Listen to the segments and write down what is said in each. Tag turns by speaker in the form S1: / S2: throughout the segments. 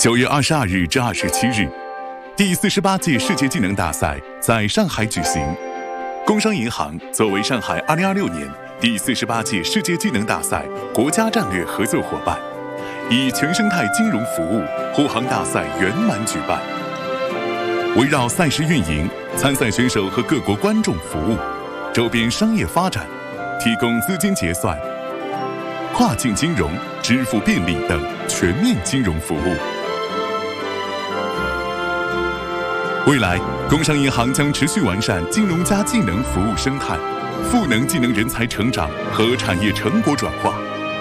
S1: 9月22日至27日，第48届世界技能大赛在上海举行。工商银行作为上海2026年第48届世界技能大赛国家战略合作伙伴，以全生态金融服务护航大赛圆满举办。围绕赛事运营、参赛选手和各国观众服务、周边商业发展，提供资金结算、跨境金融、支付便利等全面金融服务。未来，工商银行将持续完善金融加技能服务生态，赋能技能人才成长和产业成果转化。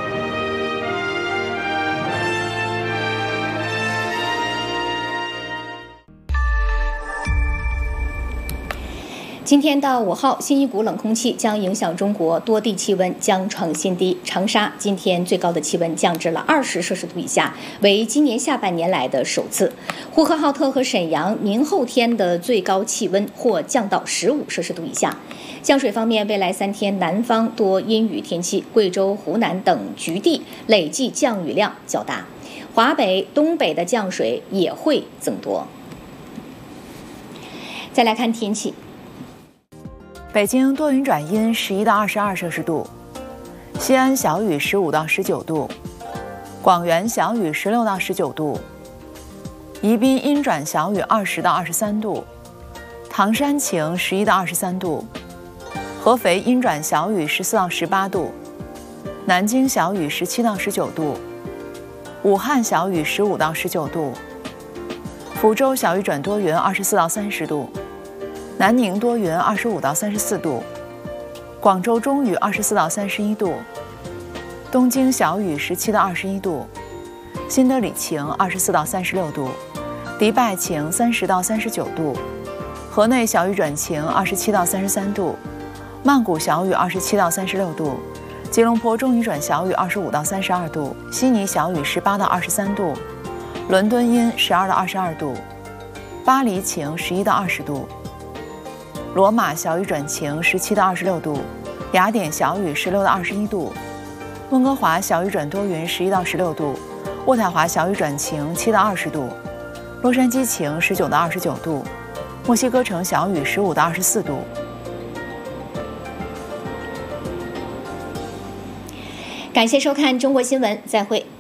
S2: 今天到5号，新一股冷空气将影响中国，多地气温将创新低。长沙今天最高的气温降至了20摄氏度以下，为今年下半年来的首次。呼和浩特和沈阳明后天的最高气温或降到15摄氏度以下。降水方面，未来3天南方多阴雨天气，贵州、湖南等局地累计降雨量较大，华北、东北的降水也会增多。再来看天气。
S3: 北京多云转阴，11到22摄氏度；西安小雨，15到19度；广元小雨，16到19度；宜宾阴转小雨，20到23度；唐山晴，11到23度；合肥阴转小雨，14到18度；南京小雨，17到19度；武汉小雨，15到19度；福州小雨转多云，24到30度。南宁多云25到34度，广州中雨24到31度，东京小雨17到21度，新德里晴24到36度，迪拜晴30到39度，河内小雨转晴27到33度，曼谷小雨27到36度，吉隆坡中雨转小雨25到32度，悉尼小雨18到23度，伦敦阴12到22度，巴黎晴11到20度。罗马小雨转晴17到26度，雅典小雨16到21度，温哥华小雨转多云11到16度，渥太华小雨转晴7到20度，洛杉矶晴19到29度，墨西哥城小雨15到24度。
S2: 感谢收看中国新闻，再会。